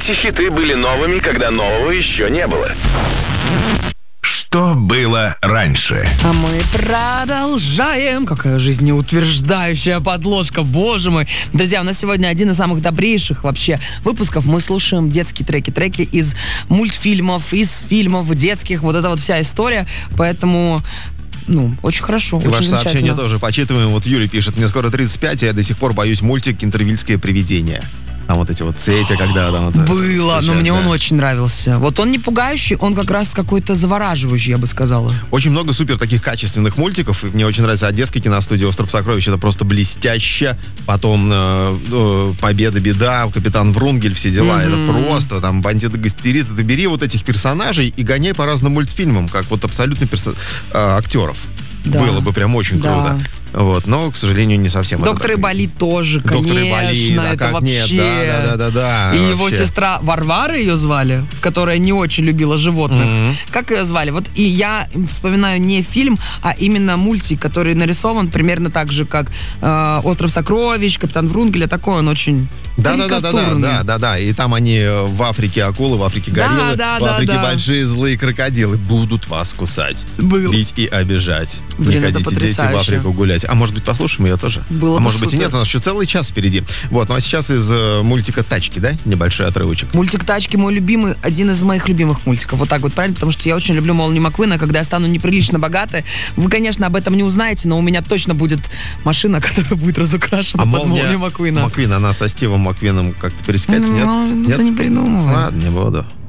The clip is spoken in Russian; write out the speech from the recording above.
Эти хиты были новыми, когда нового еще не было. Что было раньше? А мы продолжаем. Какая жизнеутверждающая подложка, боже мой. Друзья, у нас сегодня один из самых добрейших вообще выпусков. Мы слушаем детские треки из мультфильмов, из фильмов детских. Вот эта вот вся история. Поэтому... очень хорошо, и очень ваше замечательно. сообщение тоже почитываем. Вот Юрий пишет: мне скоро 35, и я до сих пор боюсь мультик «Кентервильское привидение». Там вот эти вот цепи, когда там... Было, но мне он очень нравился. Вот он не пугающий, он как раз какой-то завораживающий, я бы сказала. Очень много супер таких качественных мультиков. И мне очень нравится Одесская киностудия «Остров сокровищ». Это просто блестяще. Потом «Победа, беда», «Капитан Врунгель», все дела. Это просто там «Бандит и гастерит». Ты бери вот этих персонажей и гоняй по разным мультфильмам, как вот абсолютно актеров. Да. Было бы прям очень круто. Вот, но, к сожалению, не совсем. Доктор Айболит тоже, конечно. Доктор Айболит, это как вообще... нет, да. И вообще. его сестра Варвара ее звали, которая не очень любила животных. Как ее звали? Вот и я вспоминаю не фильм, а именно мультик, который нарисован примерно так же, как «Остров сокровищ», «Капитан Врунгеля». Такой он очень карикатурный. Да. И там они в Африке акулы, в Африке гориллы, в Африке большие злые крокодилы будут вас кусать, бить и обижать. Блин, не это ходите, дети, в Африку гулять. А может быть, послушаем ее тоже? Было а бы может быть, и супер. нет, у нас еще целый час впереди. Вот, ну а сейчас из мультика «Тачки», да? Небольшой отрывочек. Мультик «Тачки» мой любимый, один из моих любимых мультиков. Вот так вот, правильно? Потому что я очень люблю Молли Маккуина. Когда я стану неприлично богатой, вы, конечно, об этом не узнаете, но у меня точно будет машина, которая будет разукрашена под Молли Маккуина. Маккуин, она со Стивом Маккуином как-то пересекается, нет? Ты не придумывай. Ладно, не буду.